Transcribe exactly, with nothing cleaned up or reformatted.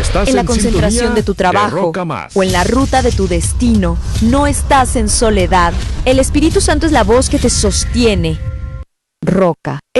Estás en la en concentración sintonía de tu trabajo de Roca Más. o en la ruta de tu destino. No estás en soledad. El Espíritu Santo es la voz que te sostiene. Roca.